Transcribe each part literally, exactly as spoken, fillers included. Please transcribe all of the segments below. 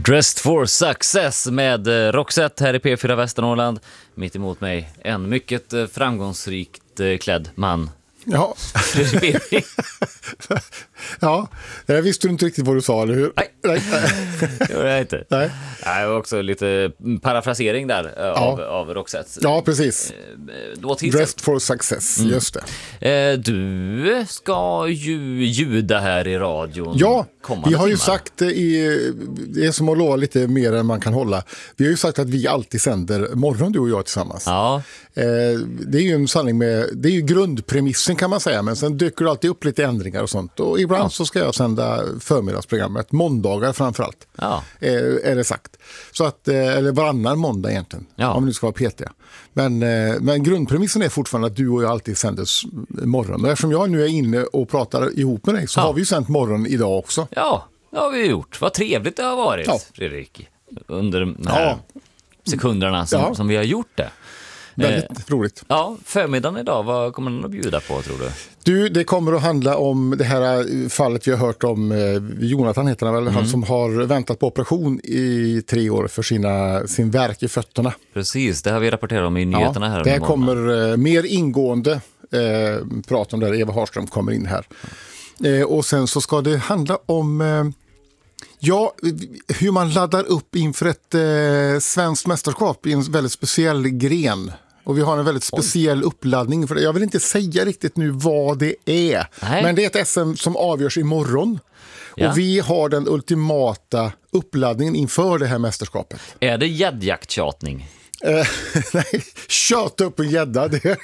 Dressed for Success med Roxette här i P fyra Västernorrland. Mitt emot mig en mycket framgångsrikt klädd man. Ja. Ja, jag visste inte riktigt vad du sa, eller hur? Nej, Nej. det var jag inte. Nej. Det var också lite parafrasering där ja. av, av Roxette. Ja, precis. Då Dressed for Success, mm. just det. Du ska ju ljuda här i radion. Ja, vi har ju timmar. sagt, i, det är som att lova lite mer än man kan hålla. Vi har ju sagt att vi alltid sänder morgon, du och jag tillsammans. Ja. Det är ju en sanning med, det är ju grundpremissen kan man säga, men sen dyker det alltid upp lite ändringar och sånt. Och ibland ja. så ska jag sända förmiddagsprogrammet, måndagar framförallt, ja. är det sagt. Så att, eller varannan måndag egentligen, ja. om det ska vara petiga. Men, men grundpremissen är fortfarande att du och jag alltid sänder morgon. Och eftersom jag nu är inne och pratar ihop med dig så ja. har vi ju sänt morgon idag också. Ja, det har vi gjort. Vad trevligt det har varit, ja. Fredrik. Under de här ja. sekunderna som, ja. som vi har gjort det. Väldigt eh, roligt. Ja, förmiddagen idag, vad kommer den att bjuda på, tror du? Du, det kommer att handla om det här fallet vi har hört om, eh, Jonathan heter han väl, mm. han som har väntat på operation i tre år för sina, sin värk i fötterna. Precis, det har vi rapporterat om i nyheterna ja, här. Det kommer eh, mer ingående eh, prat om det, Eva Harström kommer in här. Eh, och sen så ska det handla om... Eh, Ja, hur man laddar upp inför ett eh, svenskt mästerskap i en väldigt speciell gren. Och vi har en väldigt speciell Oj. uppladdning för det. Jag vill inte säga riktigt nu vad det är. Nej. Men det är ett S M som avgörs imorgon. Ja. Och vi har den ultimata uppladdningen inför det här mästerskapet. Är det gäddjakttjatning? Eh, nej, tjata upp en gädda. Det...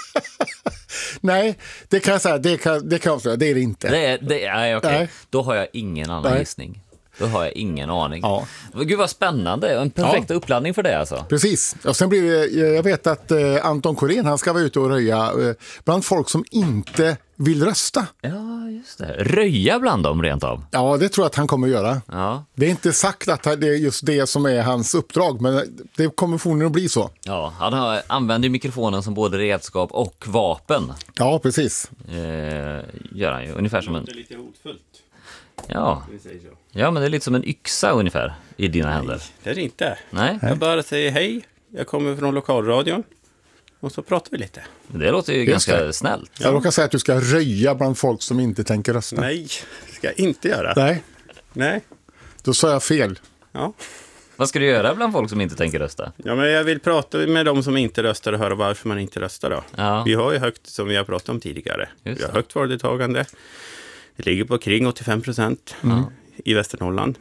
nej, det kan jag säga. Det, kan, det kan jag säga. Det är det inte. Det är, det är, okay. nej. Då har jag ingen annan nej. gissning. Då har jag ingen aning. Ja. Gud vad spännande. En perfekt ja. uppladdning för det alltså. Precis. Och sen blir det, jag vet att eh, Anton Corén, han ska vara ute och röja eh, bland folk som inte vill rösta. Ja, just det. Röja bland dem rent av. Ja, det tror jag att han kommer att göra. Ja. Det är inte sagt att det är just det som är hans uppdrag, men det kommer förmodligen att bli så. Ja, han har, använder mikrofonen som både redskap och vapen. Ja, precis. Eh, gör han ju. Ungefär som en... Det är lite hotfullt. Ja. ja, men det är lite som en yxa ungefär i dina Nej, händer. det är det inte. Nej. Jag bara säger hej, jag kommer från lokalradion och så pratar vi lite. Det låter ju Just ganska det. snällt. Ja. Jag råkar säga att du ska röja bland folk som inte tänker rösta. Nej, det ska jag inte göra. Nej. Nej. Då sa jag fel. Ja. Vad ska du göra bland folk som inte tänker rösta? Ja, men jag vill prata med de som inte röstar och höra varför man inte röstar då. Ja. Vi har ju högt, som vi har pratat om tidigare. Just vi har högt valdeltagande. Det ligger på kring åttiofem procent mm. i Västernorrland.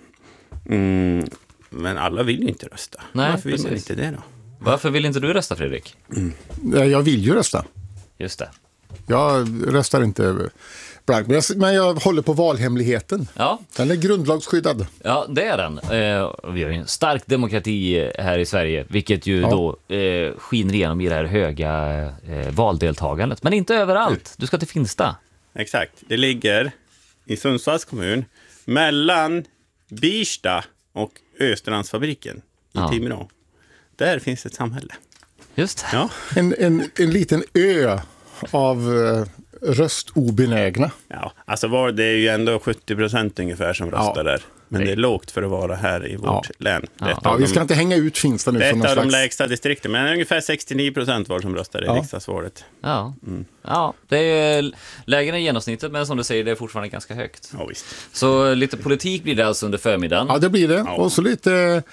Mm, men alla vill ju inte rösta. Nej, varför vill precis. man inte det då? Varför vill inte du rösta, Fredrik? Mm. Jag vill ju rösta. Just det. Jag röstar inte blankt, men jag, men jag håller på valhemligheten. Ja. Den är grundlagsskyddad. Ja, det är den. Eh, vi har ju en stark demokrati här i Sverige, vilket ju ja. då eh, skiner igenom i det här höga eh, valdeltagandet. Men inte överallt. Du ska till Finsta. Exakt. Det ligger i Sundsvalls kommun mellan Birsta och Östrandsfabriken i ja. Timrå. Där finns ett samhälle. Just det. Ja. En, en, en liten ö av uh, röstobenägna. Ja, alltså var, det är ju ändå sjuttio procent ungefär som röstar ja. där. Men det är lågt för att vara här i vårt ja. län. Ja. Ja, vi ska de, inte hänga ut Finsta nu. Det är ett ett av slags... de lägsta distrikten, men ungefär sextionio procent var som röstade ja. i riksdagsvalet. Ja. Mm. ja, det är lägre än genomsnittet, men som du säger, det är fortfarande ganska högt. Ja, visst. Så lite politik blir det alltså under förmiddagen. Ja, det blir det. Ja. Och så lite,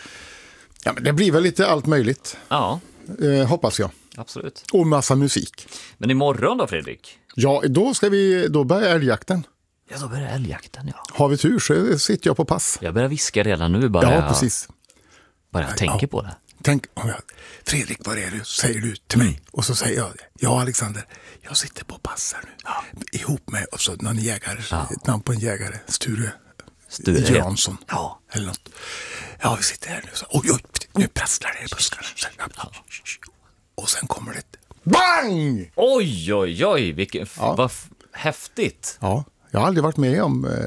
ja men det blir väl lite allt möjligt. Ja. Eh, hoppas jag. Absolut. Och massa musik. Men imorgon då, Fredrik? Ja, då ska vi, då börjar älgjakten. Ja, då börjar älgjakten, ja. Har vi tur så sitter jag på pass. Jag börjar viska redan nu bara. Ja, jag, precis. Bara jag tänker ja. på det. Tänk, Fredrik, vad är du? Säger du till mig. Och så säger jag, ja Alexander, jag sitter på pass här nu. Ja. Ihop med och så någon jägare, ja. ett namn på en jägare, Sture, Sture Jansson. Ja. Eller något. Ja, vi sitter här nu. Så, oj, oj, nu prasslar det i buskarna. Ja. Och sen kommer det ett bang! Oj, oj, oj, vilken ja. vad f- häftigt. Ja, jag har aldrig varit med om eh,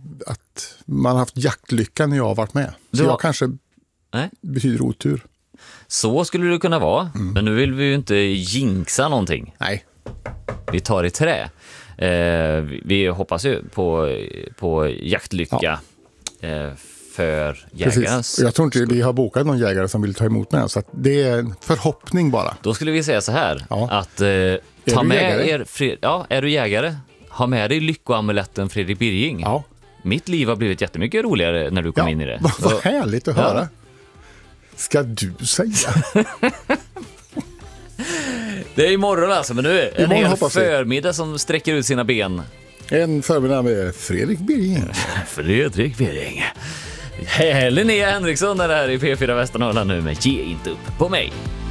att man har haft jaktlycka när jag har varit med. Så har... jag kanske Nej. betyder otur. Så skulle det kunna vara, mm. men nu vill vi ju inte jinxa någonting. Nej. Vi tar i trä. Eh, vi hoppas ju på, på jaktlycka. Ja. Eh, för jägarens. Precis. Jag tror inte vi har bokat någon jägare som vill ta emot mig, så att det är en förhoppning bara. Då skulle vi säga så här, Ja. att eh, ta du med jägare? er, Fred- ja, är du jägare? Ha med dig lyckoamuletten Fredrik Birging. Ja. Mitt liv har blivit jättemycket roligare när du kom Ja, in i det. Vad, vad Så- härligt att Ja. höra. Ska du säga? Det är imorgon alltså, men nu är en Imorgon hel hoppas vi. förmiddag som sträcker ut sina ben. En förmiddag med Fredrik Birging. Fredrik Birging. Linnea Henriksson är här i P fyra Västernorrland nu med Ge inte upp på mig.